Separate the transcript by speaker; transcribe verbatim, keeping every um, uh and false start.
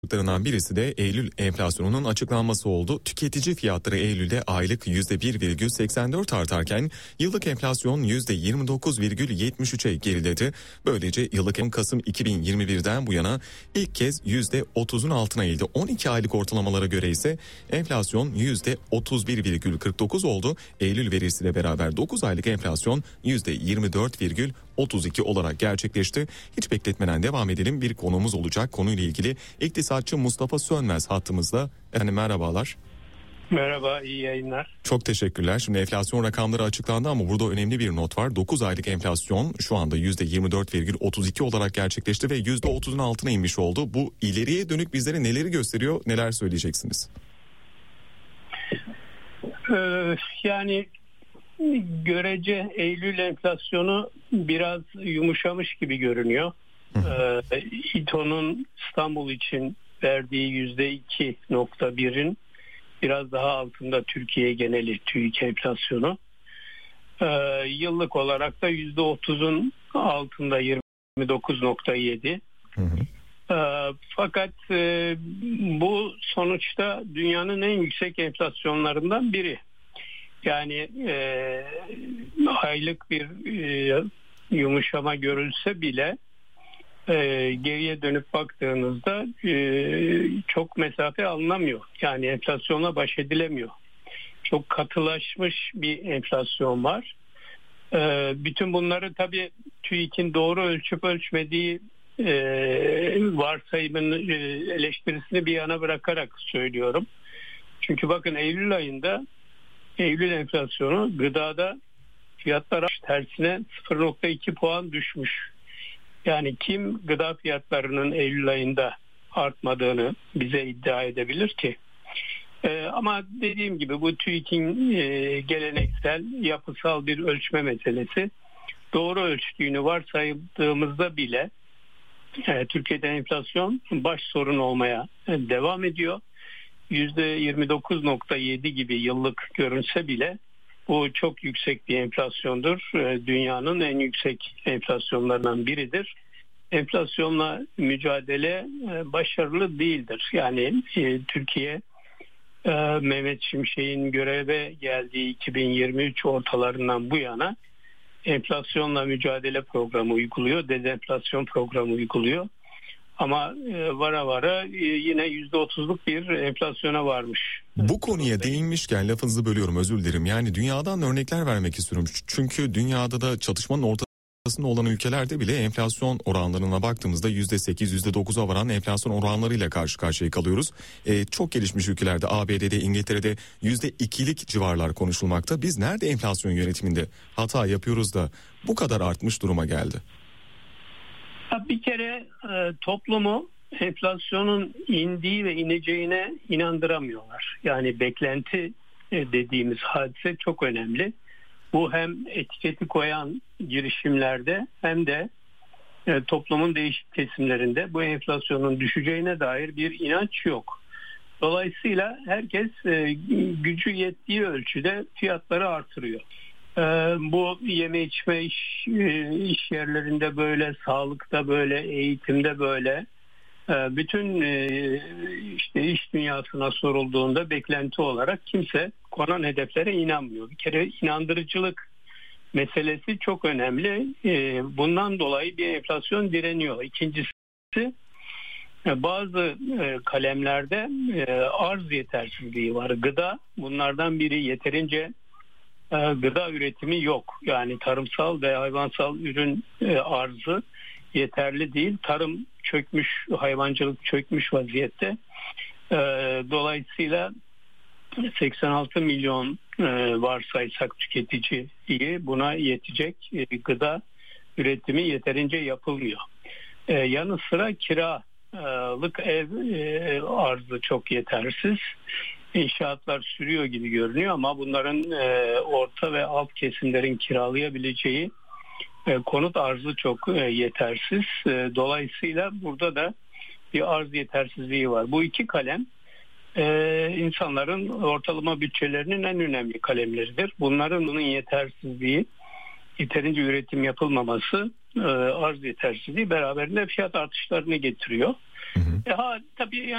Speaker 1: birisi de Eylül enflasyonunun açıklanması oldu. Tüketici fiyatları Eylül'de aylık yüzde bir virgül seksen dört artarken yıllık enflasyon yüzde yirmi dokuz virgül yetmiş üçe geriledi. Böylece yıllık en Kasım iki bin yirmi birden bu yana ilk kez yüzde otuzun altına indi. on iki aylık ortalamalara göre ise enflasyon yüzde otuz bir virgül kırk dokuz oldu. Eylül verisiyle beraber dokuz aylık enflasyon yüzde yirmi dört virgül otuz iki olarak gerçekleşti. Hiç bekletmeden devam edelim. Bir konumuz olacak. Konuyla ilgili İktisatçı Mustafa Sönmez hattımızda. Yani merhabalar.
Speaker 2: Merhaba, iyi yayınlar.
Speaker 1: Çok teşekkürler. Şimdi enflasyon rakamları açıklandı ama burada önemli bir not var. dokuz aylık enflasyon şu anda yüzde yirmi dört virgül otuz iki olarak gerçekleşti ve yüzde otuzun altına inmiş oldu. Bu ileriye dönük bizlere neleri gösteriyor? Neler söyleyeceksiniz?
Speaker 2: Ee, yani görece Eylül enflasyonu biraz yumuşamış gibi görünüyor. Ee, İTO'nun İstanbul için verdiği yüzde iki nokta birin biraz daha altında Türkiye geneli TÜİK enflasyonu. Ee, yıllık olarak da yüzde otuzun altında yirmi dokuz nokta yedi. Ee, fakat e, bu sonuçta dünyanın en yüksek enflasyonlarından biri. Yani e, aylık bir e, yumuşama görülse bile e, geriye dönüp baktığınızda e, çok mesafe alınamıyor. Yani enflasyonla baş edilemiyor. Çok katılaşmış bir enflasyon var. E, bütün bunları tabii TÜİK'in doğru ölçüp ölçmediği e, varsayımın e, eleştirisini bir yana bırakarak söylüyorum. Çünkü bakın Eylül ayında Eylül enflasyonu gıdada fiyatlar tersine sıfır nokta iki puan düşmüş. Yani kim gıda fiyatlarının Eylül ayında artmadığını bize iddia edebilir ki? Ee, ama dediğim gibi bu TÜİK'in e, geleneksel yapısal bir ölçme meselesi. Doğru ölçtüğünü varsaydığımızda bile e, Türkiye'de enflasyon baş sorun olmaya e, devam ediyor. yüzde yirmi dokuz nokta yedi gibi yıllık görünse bile bu çok yüksek bir enflasyondur. Dünyanın en yüksek enflasyonlarından biridir. Enflasyonla mücadele başarılı değildir. Yani Türkiye Mehmet Şimşek'in göreve geldiği iki bin yirmi üç ortalarından bu yana enflasyonla mücadele programı uyguluyor, dezenflasyon programı uyguluyor. Ama vara vara yine yüzde otuzluk bir enflasyona varmış.
Speaker 1: Bu konuya değinmişken lafınızı bölüyorum, özür dilerim. Yani dünyadan örnekler vermek istiyorum. Çünkü dünyada da çatışmanın ortasında olan ülkelerde bile enflasyon oranlarına baktığımızda yüzde sekiz yüzde dokuza varan enflasyon oranlarıyla karşı karşıya kalıyoruz. Ee, çok gelişmiş ülkelerde A B D'de, İngiltere'de yüzde ikilik civarlar konuşulmakta. Biz nerede enflasyon yönetiminde hata yapıyoruz da bu kadar artmış duruma geldi?
Speaker 2: Bir kere e, toplumu enflasyonun indiği ve ineceğine inandıramıyorlar. Yani beklenti e, dediğimiz hadise çok önemli. Bu hem etiketi koyan girişimlerde hem de e, toplumun değişik kesimlerinde bu enflasyonun düşeceğine dair bir inanç yok. Dolayısıyla herkes e, gücü yettiği ölçüde fiyatları artırıyor. Bu yeme içme iş, iş yerlerinde böyle, sağlıkta böyle, eğitimde böyle. Bütün işte iş dünyasına sorulduğunda beklenti olarak kimse konan hedeflere inanmıyor. Bir kere inandırıcılık meselesi çok önemli. Bundan dolayı bir enflasyon direniyor. İkincisi, bazı kalemlerde arz yetersizliği var. Gıda bunlardan biri. Yeterince gıda üretimi yok. Yani tarımsal ve hayvansal ürün arzı yeterli değil. Tarım çökmüş, hayvancılık çökmüş vaziyette. Dolayısıyla seksen altı milyon varsaysak tüketiciyi buna yetecek gıda üretimi yeterince yapılmıyor. Yanı sıra kiralık ev arzı çok yetersiz. İnşaatlar sürüyor gibi görünüyor ama bunların e, orta ve alt kesimlerin kiralayabileceği e, konut arzı çok e, yetersiz. E, dolayısıyla burada da bir arz yetersizliği var. Bu iki kalem e, insanların ortalama bütçelerinin en önemli kalemleridir. Bunların bunun yetersizliği, yeterince üretim yapılmaması, e, arz yetersizliği beraberinde fiyat artışlarını getiriyor.
Speaker 1: Hı hı.
Speaker 2: E, ha, tabii